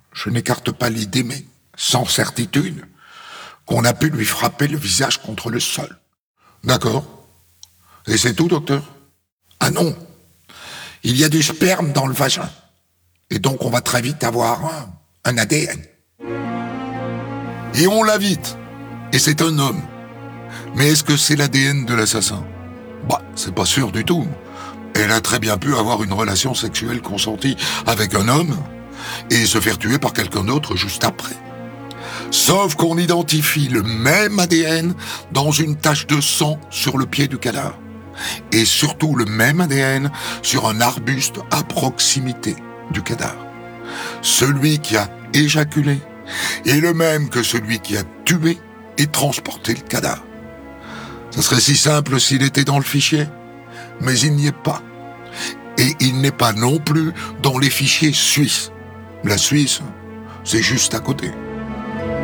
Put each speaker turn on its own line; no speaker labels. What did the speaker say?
je n'écarte pas l'idée, mais sans certitude, qu'on a pu lui frapper le visage contre le sol. D'accord. Et c'est tout, docteur? Ah non. Il y a du sperme dans le vagin. Et donc on va très vite avoir un ADN. Et on l'a vite. Et c'est un homme. Mais est-ce que c'est l'ADN de l'assassin? Bah, c'est pas sûr du tout. Elle a très bien pu avoir une relation sexuelle consentie avec un homme et se faire tuer par quelqu'un d'autre juste après. Sauf qu'on identifie le même ADN dans une tache de sang sur le pied du cadavre. Et surtout le même ADN sur un arbuste à proximité du cadavre. Celui qui a éjaculé est le même que celui qui a tué et transporté le cadavre. Ça serait si simple s'il était dans le fichier, mais il n'y est pas. Et il n'est pas non plus dans les fichiers suisses. La Suisse, c'est juste à côté.